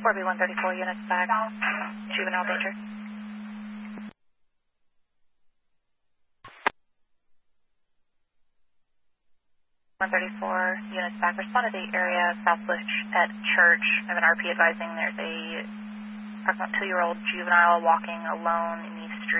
4B134 units back. Juvenile danger. 134 units back. Respond to the area southwest at Church. I have an RP advising there's a approximately 2-year-old juvenile walking alone in